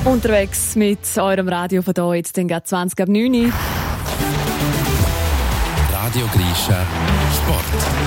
Unterwegs mit eurem Radio von hier, jetzt gerade 20 ab 9 Uhr. Radio Grischa Sport.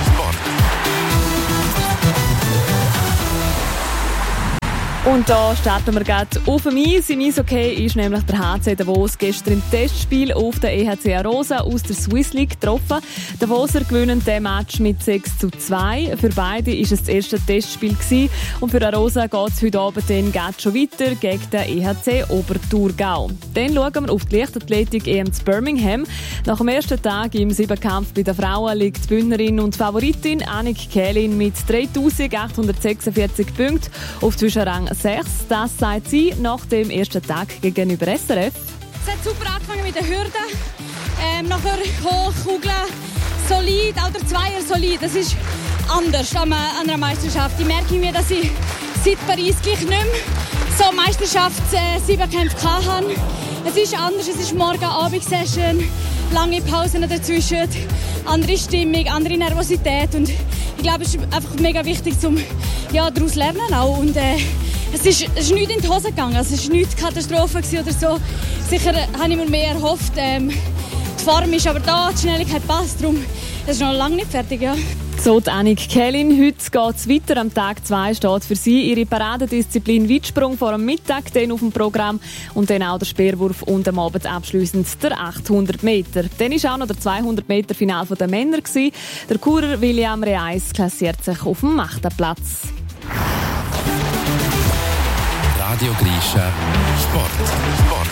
Und da starten wir gerade auf dem Eis. Im Eishockey ist nämlich der HC Davos gestern im Testspiel auf der EHC Arosa aus der Swiss League getroffen. Die Davoser gewinnen den Match mit 6:2. Für beide war es das erste Testspiel gewesen. Und für Arosa geht es heute Abend dann schon weiter gegen den EHC Oberthurgau. Dann schauen wir auf die Leichtathletik EM zu Birmingham. Nach dem ersten Tag im Siebenkampf bei den Frauen liegt die Bündnerin und Favoritin Annick Kählin mit 3.846 Punkten auf Zwischenrang 6. Das sagt sie nach dem ersten Tag gegenüber SRF. Es hat super angefangen mit den Hürden. Nachher hoch, Kugeln, solid, auch der Zweier solid. Das ist anders an einer Meisterschaft. Ich merke mir, dass ich seit Paris gleich nicht mehr so Meisterschafts-Siebenkämpfe hatte. Es ist anders, es ist Morgen-Abend-Session, lange Pausen dazwischen, andere Stimmung, andere Nervosität. Und ich glaube, es ist einfach mega wichtig, um daraus zu lernen auch. Und es ist nichts in die Hose gegangen, es war nichts Katastrophe oder so. Sicher habe ich mir mehr erhofft. Die Form ist aber da, die Schnelligkeit passt, darum ist noch lange nicht fertig. Ja. So die Annick Kählin. Heute geht es weiter. Am Tag 2 steht für sie ihre Paradedisziplin Weitsprung vor dem Mittag dann auf dem Programm und dann auch der Speerwurf und am Abend abschliessend der 800 Meter. Dann war auch noch der 200 Meter Final der Männer gewesen. Der Churer William Reis klassiert sich auf dem 8. Platz. Radio Grischa Sport.